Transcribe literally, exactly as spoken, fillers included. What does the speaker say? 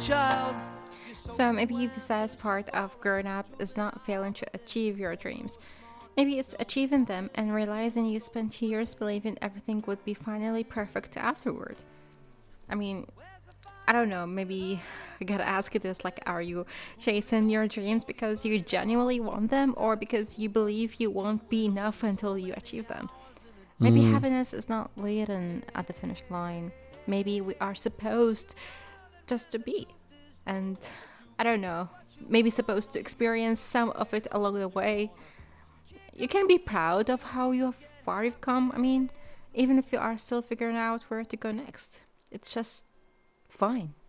child. So maybe the saddest part of growing up is not failing to achieve your dreams. Maybe it's achieving them and realizing you spent years believing everything would be finally perfect afterward. I mean, I don't know, maybe I gotta ask you this, like, are you chasing your dreams because you genuinely want them or because you believe you won't be enough until you achieve them? Maybe Mm. happiness is not waiting at the finish line. Maybe we are supposed just to be. And I don't know, maybe supposed to experience some of it along the way. You can be proud of how you far you've come. I mean, even if you are still figuring out where to go next. It's just fine.